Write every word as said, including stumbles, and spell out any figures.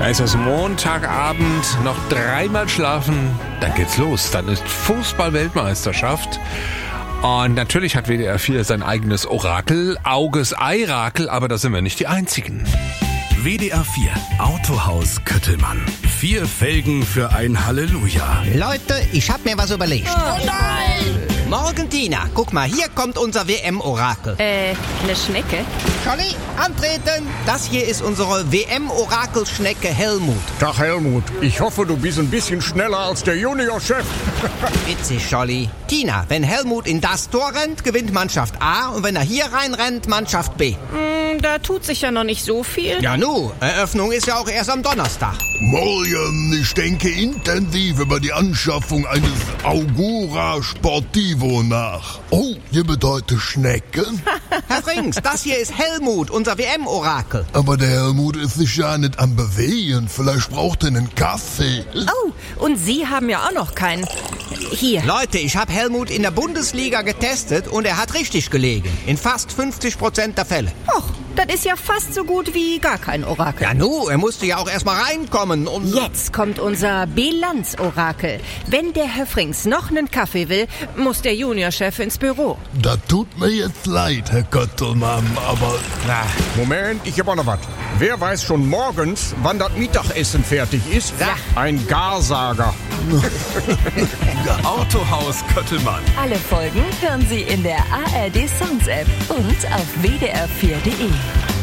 Es ist Montagabend, noch dreimal schlafen, dann geht's los. Dann ist Fußball-Weltmeisterschaft. Und natürlich hat W D R vier sein eigenes Orakel, Auges-Eirakel, aber da sind wir nicht die Einzigen. W D R vier Autohaus Köttelmann. Vier Felgen für ein Halleluja. Leute, ich hab mir was überlegt. Oh nein! Morgen, Tina, guck mal, hier kommt unser W M-Orakel. Äh, eine Schnecke? Scholli, antreten. Das hier ist unsere W M-Orakelschnecke Helmut. Tag Helmut, ich hoffe, du bist ein bisschen schneller als der Juniorchef. Witzig, Scholli. Tina, wenn Helmut in das Tor rennt, gewinnt Mannschaft A und wenn er hier reinrennt, Mannschaft B. Hm, da tut sich ja noch nicht so viel. Ja nu, Eröffnung ist ja auch erst am Donnerstag. Morgen, ich denke intensiv über die Anschaffung eines Augura Sportivo nach. Oh, hier bedeutet Schnecken? Herr Frings, das hier ist Helmut, unser W M-Orakel. Aber der Helmut ist sich ja nicht am Bewegen. Vielleicht braucht er einen Kaffee. Oh, und Sie haben ja auch noch keinen. Hier. Leute, ich habe Helmut in der Bundesliga getestet und er hat richtig gelegen. In fast fünfzig Prozent der Fälle. Och, das ist ja fast so gut wie gar kein Orakel. Ja nu, er musste ja auch erstmal reinkommen und... Jetzt kommt unser Bilanz-Orakel. Wenn der Herr Frings noch einen Kaffee will, muss der Juniorchef ins Büro. Das tut mir jetzt leid, Herr Köttelmann, aber... Na, Moment, ich hab auch noch was. Wer weiß schon morgens, wann das Mittagessen fertig ist? Ja. Ein Garsager. Autohaus Köttelmann. Alle Folgen hören Sie in der A R D Sounds App und auf w d r vier punkt d e.